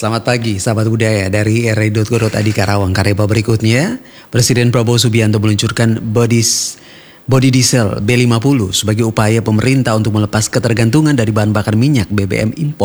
Selamat pagi, sahabat budaya dari RI.co.id Karawang. Karya berikutnya, Presiden Prabowo Subianto meluncurkan body diesel B50 sebagai upaya pemerintah untuk melepas ketergantungan dari bahan bakar minyak BBM impor.